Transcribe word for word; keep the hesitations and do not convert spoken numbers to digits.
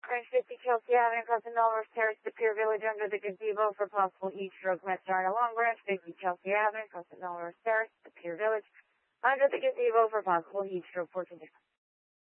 Orange fifty Chelsea Avenue, across the Melrose Terrace, the Pier Village, under the gazebo for possible heat stroke. Master Long Branch, fifty Chelsea Avenue, across the Melrose Terrace, the Pier Village, under the gazebo for possible heat stroke. fourteen